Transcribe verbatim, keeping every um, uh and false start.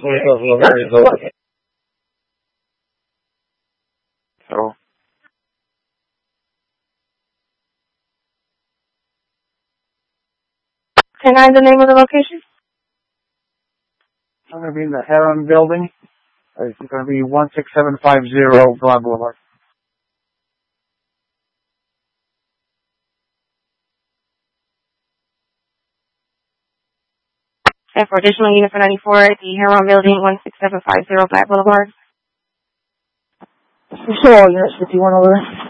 So, Can I have the name of the location? I'm going to be in the Heron building. It's going to be one six seven five zero Broad Boulevard. And for additional unit for ninety-four, the Heron Building, one six seven five zero Black Boulevard. So, unit fifty-one over there.